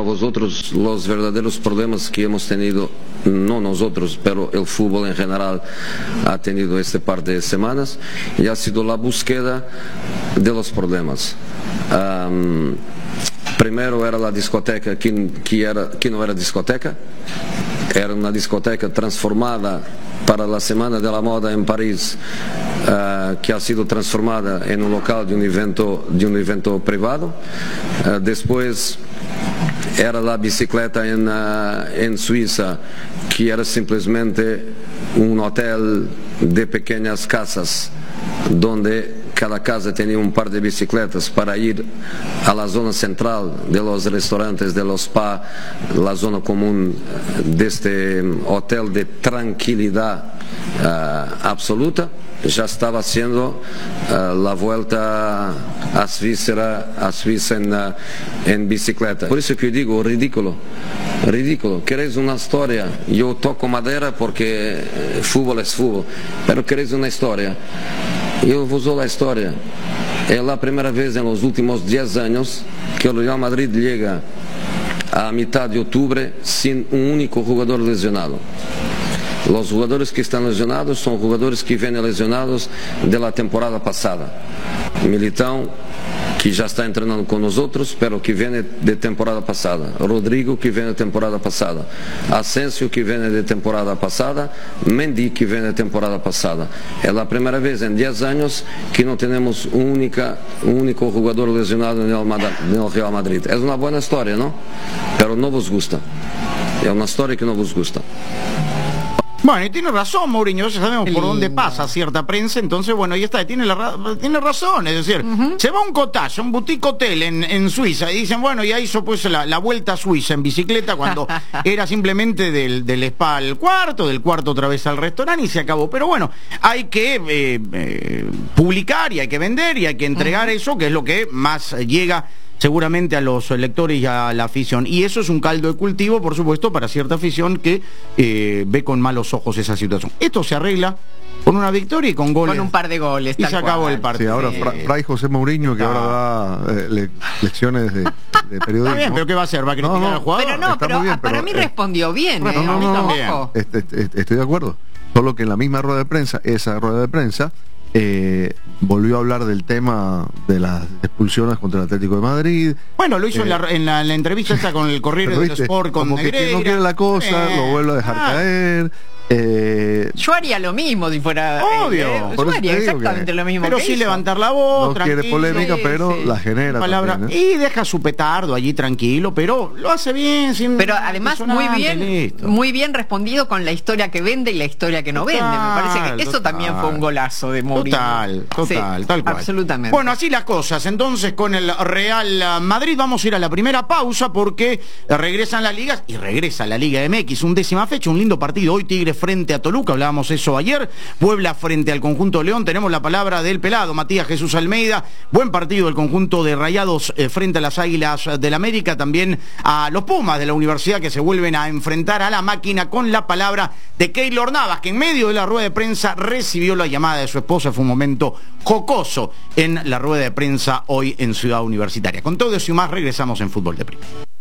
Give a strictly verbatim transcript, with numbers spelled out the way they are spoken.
vosotros los verdaderos problemas que hemos tenido, no nosotros, pero el fútbol en general ha tenido este par de semanas, y ha sido la búsqueda de los problemas. Um, primero era la discoteca que, que, era, que no era discoteca, era una discoteca transformada para la Semana de la Moda en París, uh, que ha sido transformada en un local de un evento, de un evento privado. Uh, después era la bicicleta en, uh, en Suiza, que era simplesmente un hotel de pequeñas casas, donde cada casa tenía un par de bicicletas para ir a la zona central de los restaurantes, de los spa, la zona común de este hotel de tranquilidad uh, absoluta. Ya estaba haciendo uh, la vuelta a Suiza, a Suiza en, uh, en bicicleta. Por eso que yo digo, ridículo, ridículo. Queréis una historia, yo toco madera porque fútbol es fútbol, pero queréis una historia. Eu vos dou a história. É a primeira vez nos últimos dez anos que o Real Madrid llega a mitad de outubro sin un único jugador lesionado. Los jugadores que están lesionados son jugadores que vienen lesionados de la temporada pasada. Militão, que já está entrenando com nós outros, pero que vem de temporada passada. Rodrigo, que vem de temporada passada. Asensio, que vem de temporada passada. Mendy, que vem de temporada passada. É a primeira vez em dez anos que não temos um, única, um único jogador lesionado no Real Madrid. É uma boa história, não? Pero não vos gusta. É uma história que não vos gusta. Bueno, y tiene razón Mourinho, ya sabemos por dónde pasa cierta prensa, entonces bueno, ahí está, tiene, la, tiene razón, es decir, uh-huh. Se va a un cottage, un boutique hotel en, en Suiza, y dicen, bueno, ya hizo pues la, la vuelta a Suiza en bicicleta cuando era simplemente del, del spa al cuarto, del cuarto otra vez al restaurante y se acabó. Pero bueno, hay que eh, eh, publicar y hay que vender y hay que entregar uh-huh. eso, que es lo que más llega seguramente a los lectores y a la afición. Y eso es un caldo de cultivo, por supuesto, para cierta afición que eh, ve con malos ojos esa situación. Esto se arregla con una victoria y con goles. Con un par de goles. Y se acabó cual. el partido. Sí, ahora Fra Fray José Mourinho, que ahora da eh, le lecciones de, de periodismo. Está bien, pero ¿qué va a hacer? ¿Va a criticar no, no, al jugador? Pero no, pero, bien, para pero, mí eh, respondió bien. No, eh, no, no, no, ojo. este, este, estoy de acuerdo. Solo que en la misma rueda de prensa, esa rueda de prensa, Eh, volvió a hablar del tema de las expulsiones contra el Atlético de Madrid. Bueno, lo hizo eh, en, la, en, la, en la entrevista esta con el Corriere dello Sport, con como que Negreira. no quiere la cosa, eh, lo vuelve a dejar ah. caer. Eh, yo haría lo mismo si fuera obvio eh, yo haría exactamente que, lo mismo pero que sí hizo. levantar la voz, no tranquilo, quiere polémica, pero sí, la genera palabra, también, ¿eh? y deja su petardo allí tranquilo, pero lo hace bien sin, pero además muy bien listo. muy bien respondido con la historia que vende y la historia que no total, vende. Me parece que eso total, también fue un golazo de Mourinho. Total, total, sí, tal cual. Absolutamente. Bueno, así las cosas. Entonces con el Real Madrid vamos a ir a la primera pausa porque regresan las ligas y regresa la Liga M X, undécima fecha, un lindo partido hoy, Tigre frente a Toluca, hablábamos eso ayer, Puebla frente al conjunto de León, tenemos la palabra del pelado Matías Jesús Almeida, buen partido del conjunto de Rayados eh, frente a las Águilas del América, también a los Pumas de la Universidad que se vuelven a enfrentar a la máquina, con la palabra de Keylor Navas, que en medio de la rueda de prensa recibió la llamada de su esposa. Fue un momento jocoso en la rueda de prensa hoy en Ciudad Universitaria. Con todo eso y más regresamos en Fútbol de Primera.